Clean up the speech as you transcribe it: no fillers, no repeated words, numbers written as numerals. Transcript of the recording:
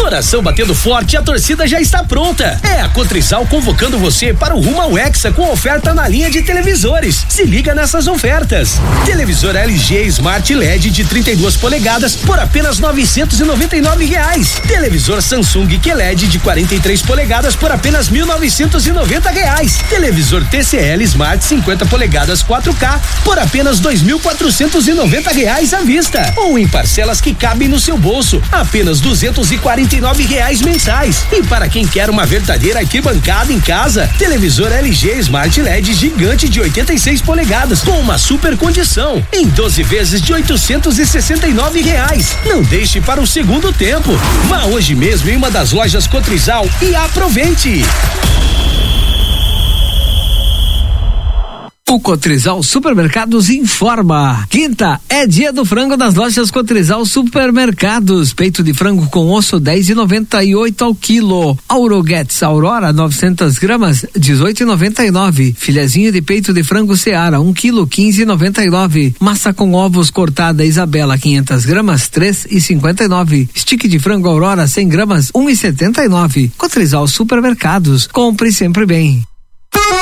Coração batendo forte, a torcida já está pronta. É a Cotrizal convocando você para o rumo ao Hexa com oferta na linha de televisores. Se liga nessas ofertas. Televisor LG Smart LED de 32 polegadas por apenas R$999. Televisor Samsung QLED de 43 polegadas por apenas R$1.990. Televisor TCL Smart 50 polegadas 4K por apenas R$2.490 à vista. Ou em parcelas que cabem no seu bolso, apenas R$249 mensais. E para quem quer uma verdadeira arquibancada em casa, televisor LG Smart LED gigante de 86 polegadas com uma super condição em 12 vezes de R$869. Não deixe para o segundo tempo. Vá hoje mesmo em uma das lojas Cotrizal e aproveite. O Cotrizal Supermercados informa. Quinta é dia do frango nas lojas Cotrizal Supermercados. Peito de frango com osso 10,98 ao quilo. Auroguetes Aurora 900 gramas 18,99. Filezinho de peito de frango Seara 1 quilo 15,99. Massa com ovos cortada Isabela 500 gramas 3,59. Stick de frango Aurora 100 gramas 1,79. Cotrizal Supermercados. Compre sempre bem.